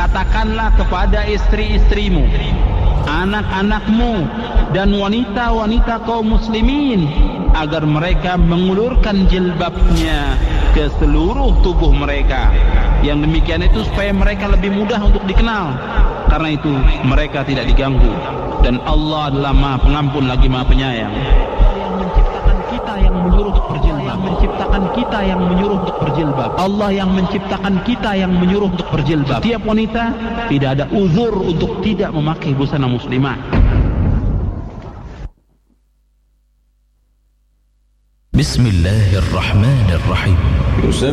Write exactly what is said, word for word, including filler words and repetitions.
katakanlah kepada istri-istrimu, anak-anakmu, dan wanita-wanita kaum muslimin agar mereka mengulurkan jilbabnya ke seluruh tubuh mereka. Yang demikian itu supaya mereka lebih mudah untuk dikenal, karena itu mereka tidak diganggu, dan Allah adalah Maha Pengampun lagi Maha Penyayang. Yang menyuruh untuk berjilbab, menciptakan kita yang menyuruh untuk berjilbab. Allah yang menciptakan kita yang menyuruh untuk berjilbab. Setiap wanita tidak ada uzur untuk tidak memakai busana muslimah. Bismillahirrahmanirrahim.